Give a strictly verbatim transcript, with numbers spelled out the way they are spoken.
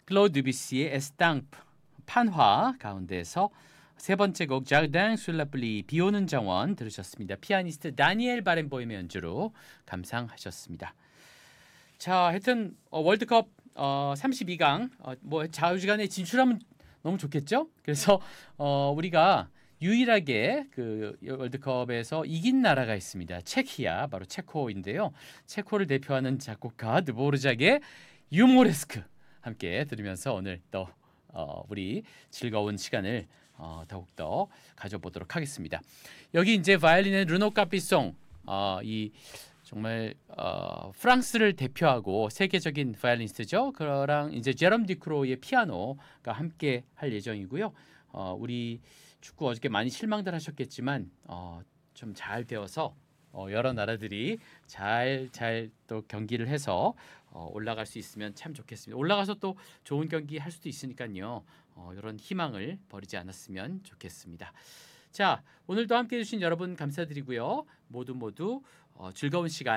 클로드 드뷔시의 에스탕프 판화 가운데서 세 번째 곡 자르당 sur la pluie 비 오는 정원 들으셨습니다. 피아니스트 다니엘 바렌보임의 연주로 감상하셨습니다. 자, 하여튼 어, 월드컵 어, 삼십이 강 어, 뭐 자유시간에 진출하면 너무 좋겠죠? 그래서 어, 우리가 유일하게 그 월드컵에서 이긴 나라가 있습니다. 체키아, 바로 체코인데요. 체코를 대표하는 작곡가 드보르작의 유모레스크 함께 들으면서 오늘 또 어, 우리 즐거운 시간을 어, 더욱더 가져보도록 하겠습니다. 여기 이제 바이올린의 르노 카피송 어, 이 정말 어, 프랑스를 대표하고 세계적인 바이올리니스트죠. 그랑 이제 제롬 디크로의 피아노가 함께 할 예정이고요. 어, 우리 축구 어저께 많이 실망들 하셨겠지만 어, 좀 잘 되어서 어, 여러 나라들이 잘 잘 또 경기를 해서 어, 올라갈 수 있으면 참 좋겠습니다. 올라가서 또 좋은 경기 할 수도 있으니까요. 어, 이런 희망을 버리지 않았으면 좋겠습니다. 자, 오늘도 함께해 주신 여러분 감사드리고요. 모두 모두 어, 즐거운 시간